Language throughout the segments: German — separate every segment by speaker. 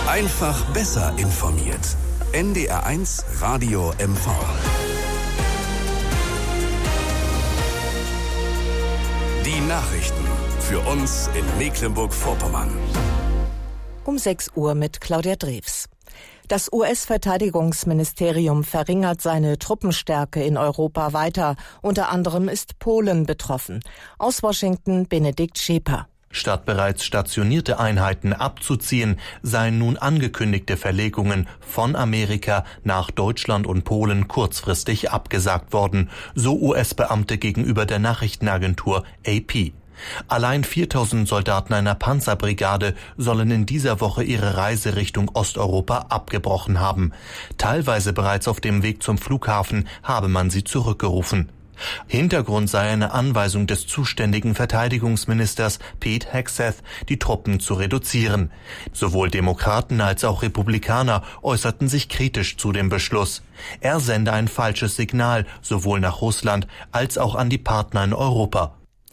Speaker 1: Einfach besser informiert. NDR1 Radio MV. Die Nachrichten für uns in Mecklenburg-Vorpommern.
Speaker 2: Um 6 Uhr mit Claudia Drews. Das US-Verteidigungsministerium verringert seine Truppenstärke in Europa weiter. Unter anderem ist Polen betroffen. Aus Washington Benedikt Scheper.
Speaker 3: Statt bereits stationierte Einheiten abzuziehen, seien nun angekündigte Verlegungen von Amerika nach Deutschland und Polen kurzfristig abgesagt worden, so US-Beamte gegenüber der Nachrichtenagentur AP. Allein 4.000 Soldaten einer Panzerbrigade sollen in dieser Woche ihre Reise Richtung Osteuropa abgebrochen haben. Teilweise bereits auf dem Weg zum Flughafen habe man sie zurückgerufen. Hintergrund sei eine Anweisung des zuständigen Verteidigungsministers Pete Hegseth, die Truppen zu reduzieren. Sowohl Demokraten als auch Republikaner äußerten sich kritisch zu dem Beschluss. Er sende ein falsches Signal, sowohl nach Russland als auch an die Partner in Europa.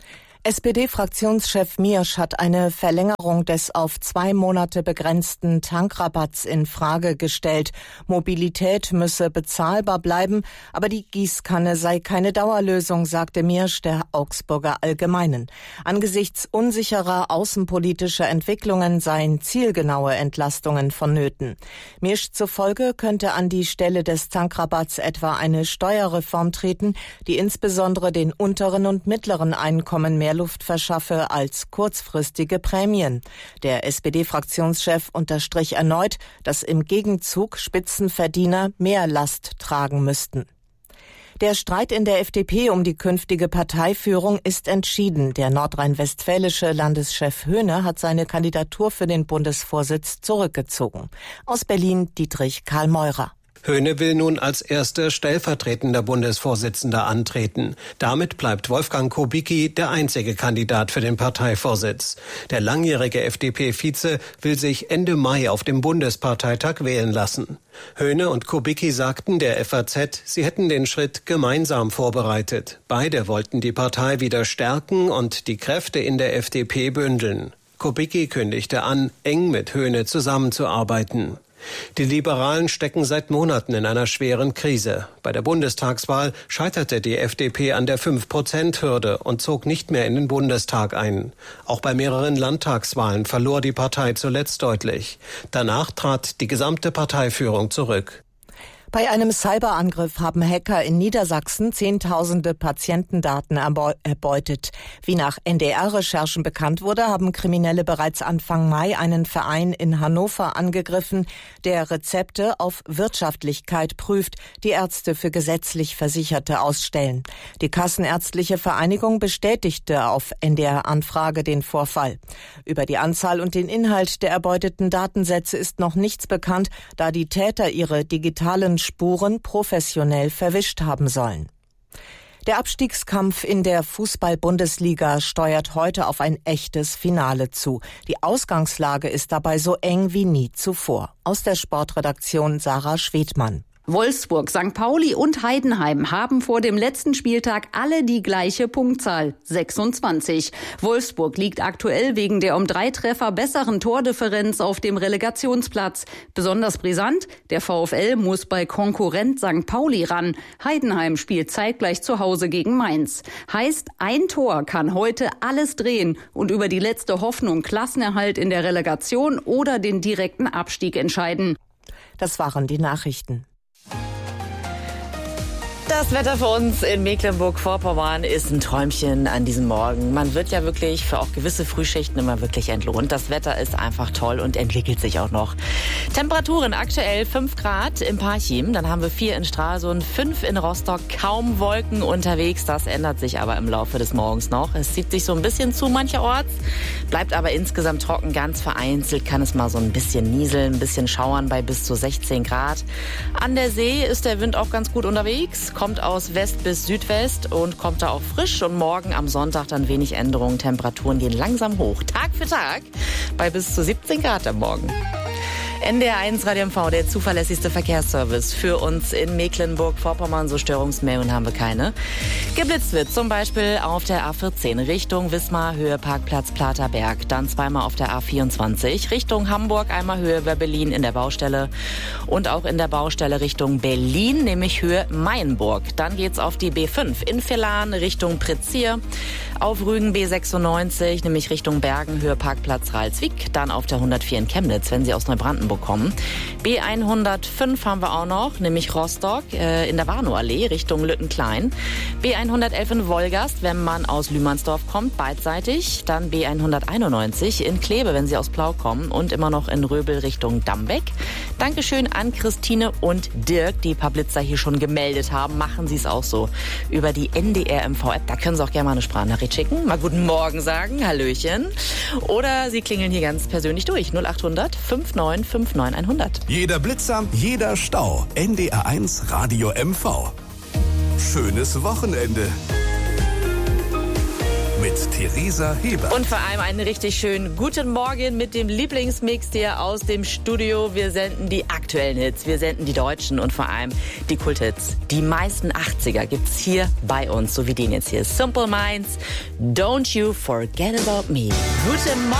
Speaker 2: SPD-Fraktionschef Miersch hat eine Verlängerung des auf 2 Monate begrenzten Tankrabatts in Frage gestellt. Mobilität müsse bezahlbar bleiben, aber die Gießkanne sei keine Dauerlösung, sagte Miersch der Augsburger Allgemeinen. Angesichts unsicherer außenpolitischer Entwicklungen seien zielgenaue Entlastungen vonnöten. Miersch zufolge könnte an die Stelle des Tankrabatts etwa eine Steuerreform treten, die insbesondere den unteren und mittleren Einkommen mehr Luft verschaffe als kurzfristige Prämien. Der SPD-Fraktionschef unterstrich erneut, dass im Gegenzug Spitzenverdiener mehr Last tragen müssten. Der Streit in der FDP um die künftige Parteiführung ist entschieden. Der nordrhein-westfälische Landeschef Höhne hat seine Kandidatur für den Bundesvorsitz zurückgezogen. Aus Berlin Dietrich Karl Meurer.
Speaker 4: Höhne will nun als erster stellvertretender Bundesvorsitzender antreten. Damit bleibt Wolfgang Kubicki der einzige Kandidat für den Parteivorsitz. Der langjährige FDP-Vize will sich Ende Mai auf dem Bundesparteitag wählen lassen. Höhne und Kubicki sagten der FAZ, sie hätten den Schritt gemeinsam vorbereitet. Beide wollten die Partei wieder stärken und die Kräfte in der FDP bündeln. Kubicki kündigte an, eng mit Höhne zusammenzuarbeiten. Die Liberalen stecken seit Monaten in einer schweren Krise. Bei der Bundestagswahl scheiterte die FDP an der 5%-Hürde und zog nicht mehr in den Bundestag ein. Auch bei mehreren Landtagswahlen verlor die Partei zuletzt deutlich. Danach trat die gesamte Parteiführung zurück.
Speaker 2: Bei einem Cyberangriff haben Hacker in Niedersachsen Zehntausende Patientendaten erbeutet. Wie nach NDR-Recherchen bekannt wurde, haben Kriminelle bereits Anfang Mai einen Verein in Hannover angegriffen, der Rezepte auf Wirtschaftlichkeit prüft, die Ärzte für gesetzlich Versicherte ausstellen. Die Kassenärztliche Vereinigung bestätigte auf NDR-Anfrage den Vorfall. Über die Anzahl und den Inhalt der erbeuteten Datensätze ist noch nichts bekannt, da die Täter ihre digitalen Spuren professionell verwischt haben sollen. Der Abstiegskampf in der Fußball-Bundesliga steuert heute auf ein echtes Finale zu. Die Ausgangslage ist dabei so eng wie nie zuvor. Aus der Sportredaktion Sarah Schwedmann.
Speaker 5: Wolfsburg, St. Pauli und Heidenheim haben vor dem letzten Spieltag alle die gleiche Punktzahl, 26. Wolfsburg liegt aktuell wegen der um 3 Treffer besseren Tordifferenz auf dem Relegationsplatz. Besonders brisant, der VfL muss bei Konkurrent St. Pauli ran. Heidenheim spielt zeitgleich zu Hause gegen Mainz. Heißt, ein Tor kann heute alles drehen und über die letzte Hoffnung Klassenerhalt in der Relegation oder den direkten Abstieg entscheiden.
Speaker 2: Das waren die Nachrichten.
Speaker 6: Das Wetter für uns in Mecklenburg-Vorpommern ist ein Träumchen an diesem Morgen. Man wird ja wirklich für auch gewisse Frühschichten immer wirklich entlohnt. Das Wetter ist einfach toll und entwickelt sich auch noch. Temperaturen aktuell 5 Grad im Parchim, dann haben wir 4 in Stralsund, 5 in Rostock, kaum Wolken unterwegs. Das ändert sich aber im Laufe des Morgens noch. Es zieht sich so ein bisschen zu mancherorts, bleibt aber insgesamt trocken. Ganz vereinzelt kann es mal so ein bisschen nieseln, ein bisschen schauern bei bis zu 16 Grad. An der See ist der Wind auch ganz gut unterwegs. Kommt aus West bis Südwest und kommt da auch frisch. Und morgen am Sonntag dann wenig Änderungen. Temperaturen gehen langsam hoch. Tag für Tag bei bis zu 17 Grad am Morgen. NDR1 Radio MV, der zuverlässigste Verkehrsservice für uns in Mecklenburg-Vorpommern. So Störungsmeldungen haben wir keine. Geblitzt wird zum Beispiel auf der A14 Richtung Wismar, Höhe Parkplatz Platerberg. Dann zweimal auf der A24 Richtung Hamburg, einmal Höhe Berlin in der Baustelle. Und auch in der Baustelle Richtung Berlin, nämlich Höhe Mainburg. Dann geht's auf die B5 in Villan Richtung Pretzier. Auf Rügen B96, nämlich Richtung Bergen, Höhe Parkplatz Ralswiek. Dann auf der 104 in Chemnitz, wenn Sie aus Neubrandenburg kommen. B105 haben wir auch noch, nämlich Rostock in der Warnow-Allee Richtung Lüttenklein. B111 in Wolgast, wenn man aus Lühmannsdorf kommt, beidseitig. Dann B191 in Kleve, wenn Sie aus Plau kommen. Und immer noch in Röbel Richtung Dambeck. Dankeschön an Christine und Dirk, die ein paar Blitzer hier schon gemeldet haben. Machen Sie es auch so über die NDR-MV-App. Da können Sie auch gerne mal eine Sprachnachricht schicken, mal guten Morgen sagen, Hallöchen. Oder Sie klingeln hier ganz persönlich durch. 0800 59 59 100.
Speaker 1: Jeder Blitzer, jeder Stau. NDR1 Radio MV. Schönes Wochenende. Mit Theresa Heber.
Speaker 6: Und vor allem einen richtig schönen guten Morgen mit dem Lieblingsmix hier aus dem Studio. Wir senden die aktuellen Hits, wir senden die deutschen und vor allem die Kulthits. Die meisten 80er gibt's hier bei uns, so wie den jetzt hier. Simple Minds, Don't You Forget About Me. Guten Morgen.